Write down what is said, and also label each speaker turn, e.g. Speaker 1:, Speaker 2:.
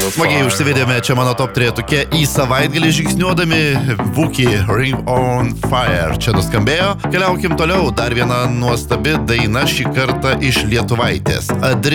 Speaker 1: Smagiai užsivedėme čia mano top 3 tokie į savaitgalį žingsniuodami. Vuki Ring on Fire čia nuskambėjo. Keliaukim toliau, dar viena nuostabi daina šį kartą iš lietuvaitės Adri